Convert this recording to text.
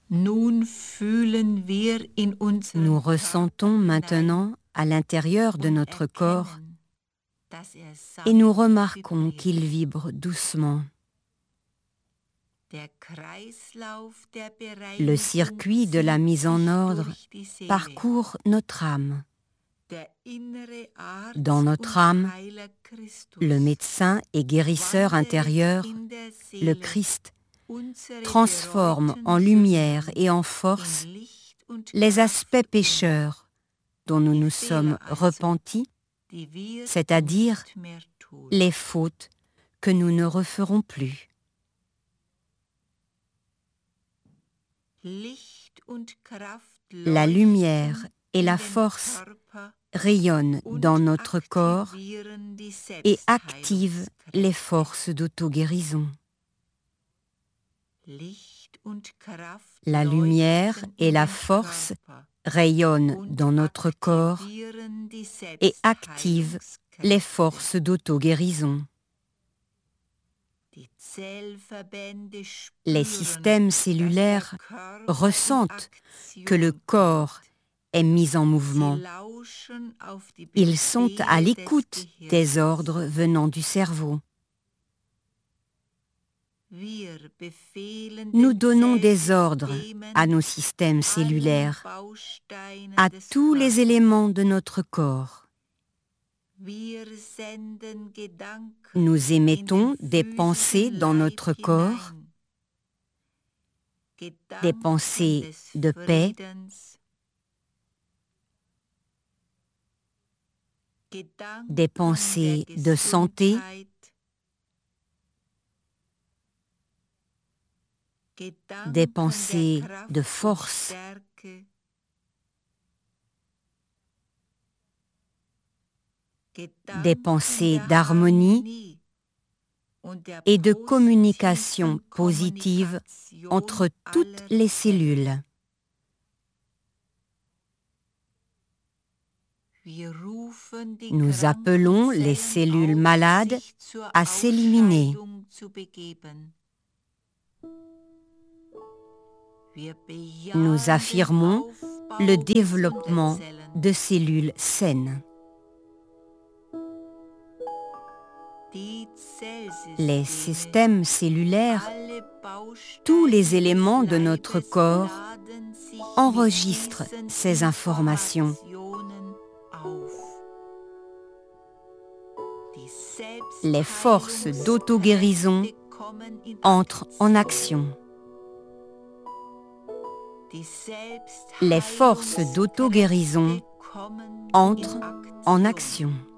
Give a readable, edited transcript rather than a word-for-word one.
Nous ressentons maintenant à l'intérieur de notre corps et nous remarquons qu'il vibre doucement. Le circuit de la mise en ordre parcourt notre âme. Dans notre âme, le médecin et guérisseur intérieur, le Christ, transforme en lumière et en force les aspects pécheurs dont nous nous sommes repentis, c'est-à-dire les fautes que nous ne referons plus. La lumière et la force rayonnent dans notre corps et activent les forces d'auto-guérison. La lumière et la force rayonnent dans notre corps et activent les forces d'auto-guérison. Les systèmes cellulaires ressentent que le corps est mis en mouvement. Ils sont à l'écoute des ordres venant du cerveau. Nous donnons des ordres à nos systèmes cellulaires, à tous les éléments de notre corps. Nous émettons des pensées dans notre corps, des pensées de paix, des pensées de santé, des pensées de force, des pensées d'harmonie et de communication positive entre toutes les cellules. Nous appelons les cellules malades à s'éliminer. Nous affirmons le développement de cellules saines. Les systèmes cellulaires, tous les éléments de notre corps enregistrent ces informations. Les forces d'auto-guérison entrent en action. Les forces d'auto-guérison entrent en action.